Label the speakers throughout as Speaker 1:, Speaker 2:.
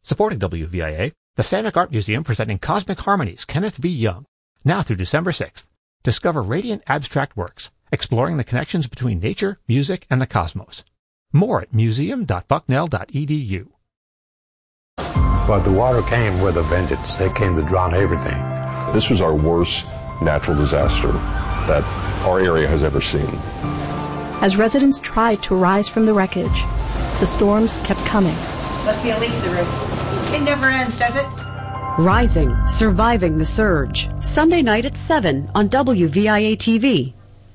Speaker 1: Supporting WVIA, the Sanic Art Museum presenting Cosmic Harmonies, Kenneth V. Young, now through December 6th. Discover radiant abstract works, exploring the connections between nature, music, and the cosmos. More at museum.bucknell.edu.
Speaker 2: But the water came with a vengeance. It came to drown everything.
Speaker 3: This was our worst natural disaster that our area has ever seen.
Speaker 4: As residents tried to rise from the wreckage, the storms kept coming.
Speaker 5: Must be a leak in the roof. It never ends, does it?
Speaker 6: Rising, surviving the surge. Sunday night at 7 on WVIA TV.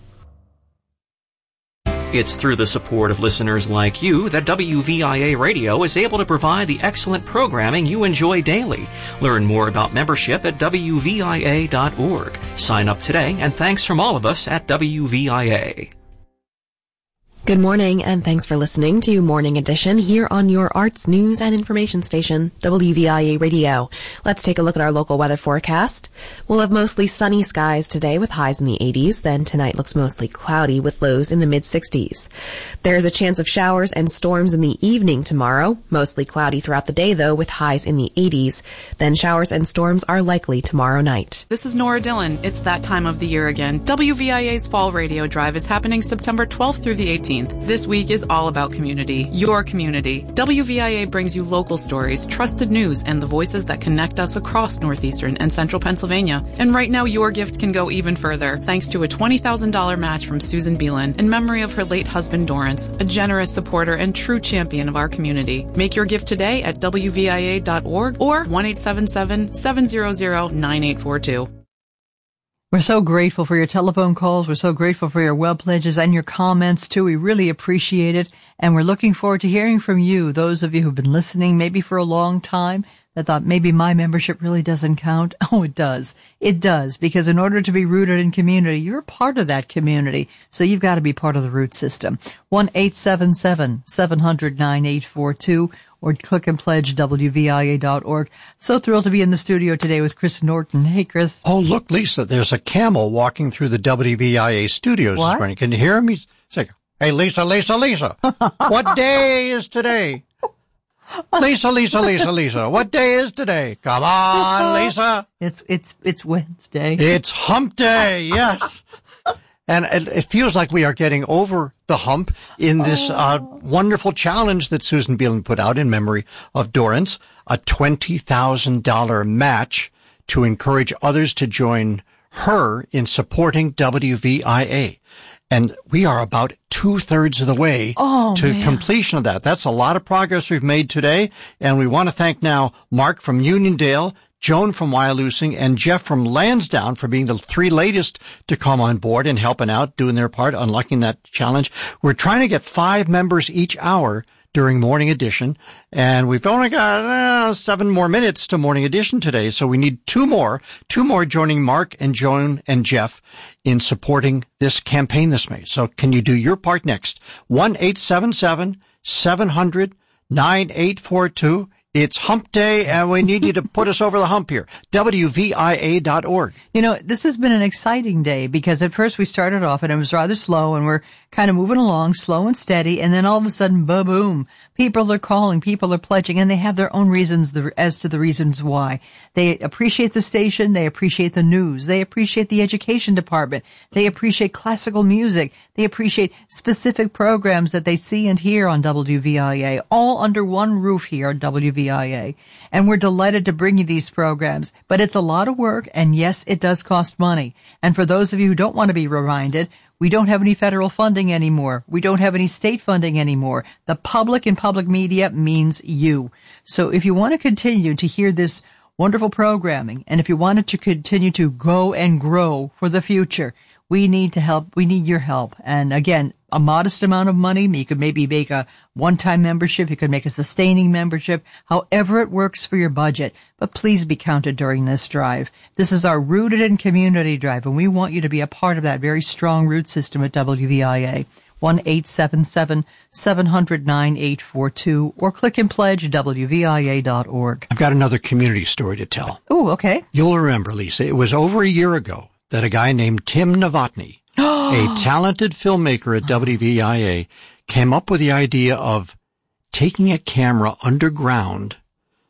Speaker 7: It's through the support of listeners like you that WVIA Radio is able to provide the excellent programming you enjoy daily. Learn more about membership at WVIA.org. Sign up today, and thanks from all of us at WVIA.
Speaker 8: Good morning, and thanks for listening to Morning Edition here on your arts, news, and information station, WVIA Radio. Let's take a look at our local weather forecast. We'll have mostly sunny skies today with highs in the 80s. Then tonight looks mostly cloudy with lows in the mid-60s. There's a chance of showers and storms in the evening tomorrow. Mostly cloudy throughout the day, though, with highs in the 80s. Then showers and storms are likely tomorrow night.
Speaker 9: This is Nora Dillon. It's that time of the year again. WVIA's Fall Radio Drive is happening September 12th through the 18th. This week is all about community, your community. WVIA brings you local stories, trusted news, and the voices that connect us across northeastern and central Pennsylvania. And right now, your gift can go even further, thanks to a $20,000 match from Susan Beelan in memory of her late husband, Dorrance, a generous supporter and true champion of our community. Make your gift today at WVIA.org or 1-877-700-9842.
Speaker 10: We're so grateful for your telephone calls. We're so grateful for your web pledges and your comments, too. We really appreciate it. And we're looking forward to hearing from you, those of you who've been listening maybe for a long time that thought maybe my membership really doesn't count. Oh, it does. It does. Because in order to be rooted in community, you're part of that community. So you've got to be part of the root system. 1-877-700-9842. Or click and pledge WVIA.org. So thrilled to be in the studio today with Chris Norton. Hey, Chris.
Speaker 11: Oh, look, Lisa, there's a camel walking through the WVIA studios this morning. Can you hear him? He's saying, hey, Lisa, what day is today? Lisa, what day is today? Come on, Lisa.
Speaker 10: It's Wednesday.
Speaker 11: It's hump day, yes. And it feels like we are getting over the hump in this wonderful challenge that Susan Beelan put out in memory of Dorrance, a $20,000 match to encourage others to join her in supporting WVIA. And we are about 2/3 of the way to completion of that. That's a lot of progress we've made today. And we want to thank now Mark from Uniondale, Joan from Wyalusing, and Jeff from Lansdowne for being the three latest to come on board and helping out, doing their part, unlocking that challenge. We're trying to get 5 members each hour during Morning Edition, and we've only got 7 more minutes to Morning Edition today, so we need two more joining Mark and Joan and Jeff in supporting this campaign this May. So can you do your part next? 1-877-700-9842. It's hump day, and we need you to put us over the hump here. WVIA.org.
Speaker 10: You know, this has been an exciting day because at first we started off and it was rather slow and we're kind of moving along slow and steady. And then all of a sudden, boom, people are calling, people are pledging, and they have their own reasons as to the reasons why. They appreciate the station. They appreciate the news. They appreciate the education department. They appreciate classical music. They appreciate specific programs that they see and hear on WVIA, all under one roof here on WVIA. And we're delighted to bring you these programs. But it's a lot of work, and yes, it does cost money. And for those of you who don't want to be reminded, we don't have any federal funding anymore. We don't have any state funding anymore. The public and public media means you. So if you want to continue to hear this wonderful programming, and if you want it to continue to go and grow for the future, we need to help. We need your help. And again, a modest amount of money. You could maybe make a one-time membership. You could make a sustaining membership, however it works for your budget. But please be counted during this drive. This is our Rooted in Community drive, and we want you to be a part of that very strong root system at WVIA. 1-877-700-9842 or click and pledge WVIA.org.
Speaker 11: I've got another community story to tell.
Speaker 10: Oh, okay.
Speaker 11: You'll remember, Lisa, it was over a year ago that a guy named Tim Novotny, a talented filmmaker at WVIA, came up with the idea of taking a camera underground